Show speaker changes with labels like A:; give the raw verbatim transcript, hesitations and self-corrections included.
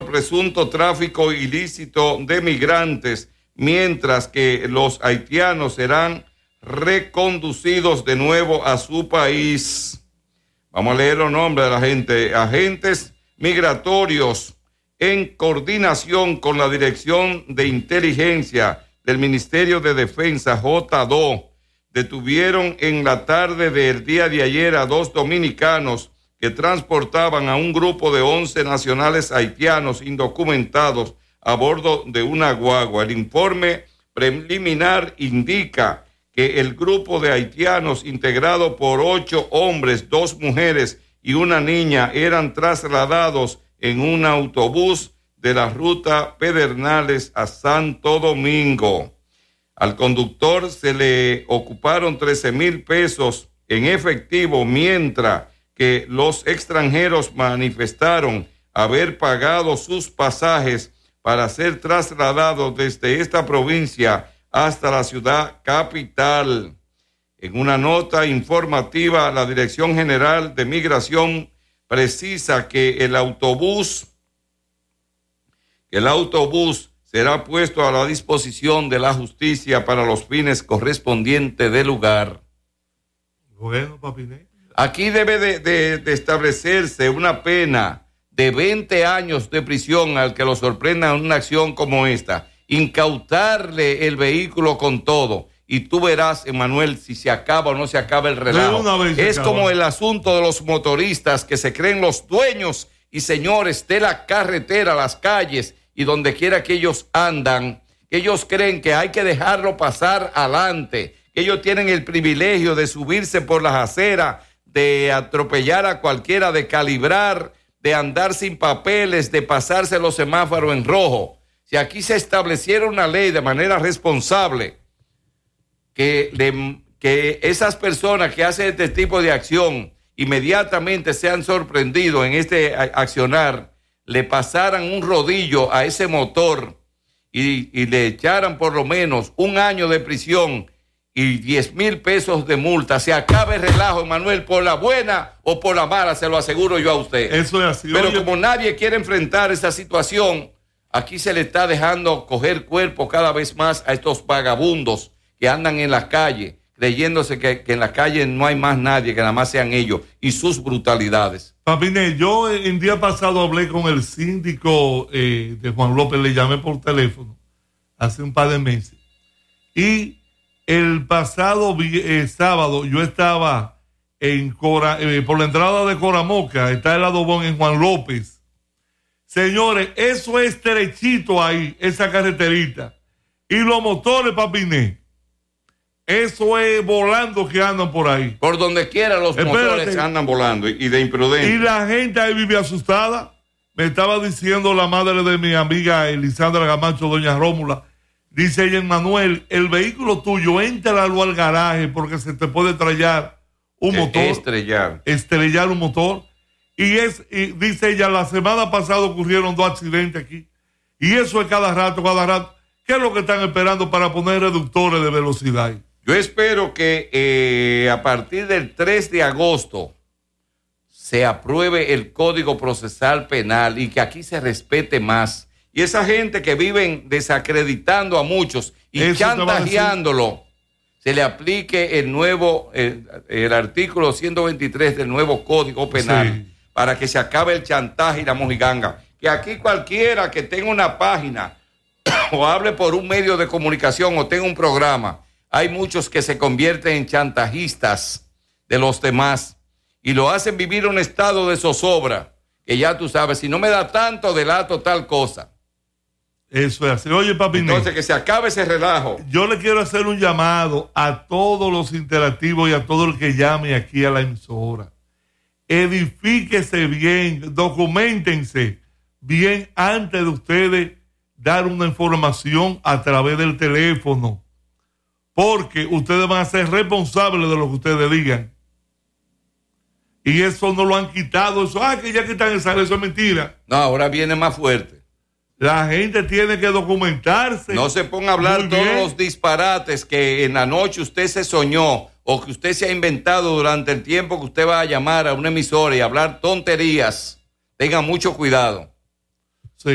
A: presunto tráfico ilícito de migrantes, mientras que los haitianos serán reconducidos de nuevo a su país. Vamos a leer los nombres de la gente. Agentes migratorios en coordinación con la Dirección de Inteligencia del Ministerio de Defensa, J D O, detuvieron en la tarde del día de ayer a dos dominicanos que transportaban a un grupo de once nacionales haitianos indocumentados a bordo de una guagua. El informe preliminar indica que el grupo de haitianos, integrado por ocho hombres, dos mujeres y una niña, eran trasladados en un autobús de la ruta Pedernales a Santo Domingo. Al conductor se le ocuparon trece mil pesos en efectivo, mientras que los extranjeros manifestaron haber pagado sus pasajes para ser trasladados desde esta provincia hasta la ciudad capital. En una nota informativa, la Dirección General de Migración precisa que el autobús, el autobús será puesto a la disposición de la justicia para los fines correspondientes del lugar.
B: Bueno, Papiné.
A: Aquí debe de, de, de establecerse una pena de veinte años de prisión al que lo sorprenda en una acción como esta. Incautarle el vehículo con todo. Y tú verás, Emanuel, si se acaba o no se acaba el relajo. Es acaba. Como el asunto de los motoristas que se creen los dueños y señores de la carretera, las calles y donde quiera que ellos andan. Ellos creen que hay que dejarlo pasar adelante, que ellos tienen el privilegio de subirse por las aceras, de atropellar a cualquiera, de calibrar, de andar sin papeles, de pasarse los semáforos en rojo. Si aquí se estableciera una ley de manera responsable, que, le, que esas personas que hacen este tipo de acción inmediatamente sean sorprendidos en este accionar, le pasaran un rodillo a ese motor y, y le echaran por lo menos un año de prisión y diez mil pesos de multa, se acaba el relajo, Manuel, por la buena o por la mala, se lo aseguro yo a usted.
B: Eso es así.
A: Pero
B: Oye,
A: como nadie quiere enfrentar esa situación, aquí se le está dejando coger cuerpo cada vez más a estos vagabundos que andan en las calles, creyéndose que, que en las calles no hay más nadie, que nada más sean ellos y sus brutalidades.
B: Papiné, yo el día pasado hablé con el síndico eh, de Juan López, le llamé por teléfono hace un par de meses. Y el pasado eh, sábado yo estaba en Cora, eh, por la entrada de Coramoca, está el adobón en Juan López. Señores, eso es derechito ahí, esa carreterita. Y los motores, Papiné, eso es volando que andan por ahí.
A: Por donde quiera los Espérate. motores andan volando y de imprudente.
B: Y la gente ahí vive asustada. Me estaba diciendo la madre de mi amiga Elisandra Camacho, doña Rómula. Dice ella, Manuel, el vehículo tuyo, éntralo al garaje porque se te puede estrellar un
A: eh,
B: motor.
A: Estrellar.
B: Estrellar un motor. Y es, y dice ella, la semana pasada ocurrieron dos accidentes aquí. Y eso es cada rato, cada rato. ¿Qué es lo que están esperando para poner reductores de velocidad?
A: Yo espero que eh, a partir del tres de agosto se apruebe el Código Procesal Penal y que aquí se respete más. Y esa gente que viven desacreditando a muchos y Eso chantajeándolo, se le aplique el nuevo, el, el artículo ciento veintitrés del nuevo Código Penal, sí, para que se acabe el chantaje y la mojiganga. Que aquí cualquiera que tenga una página o hable por un medio de comunicación o tenga un programa, hay muchos que se convierten en chantajistas de los demás y lo hacen vivir un estado de zozobra, que ya tú sabes, si no me da tanto, delato tal cosa.
B: Eso es así. Oye, papi,
A: entonces que se acabe ese relajo.
B: Yo le quiero hacer un llamado a todos los interactivos y a todo el que llame aquí a la emisora. Edifíquese bien, documentense bien antes de ustedes dar una información a través del teléfono, porque ustedes van a ser responsables de lo que ustedes digan. Y eso no lo han quitado. Eso, ah, que ya quitan esa, eso es mentira.
A: No, ahora viene más fuerte.
B: La gente tiene que documentarse.
A: No se ponga a hablar
B: Muy
A: todos
B: bien.
A: los disparates que en la noche usted se soñó o que usted se ha inventado durante el tiempo que usted va a llamar a una emisora y hablar tonterías. Tenga mucho cuidado.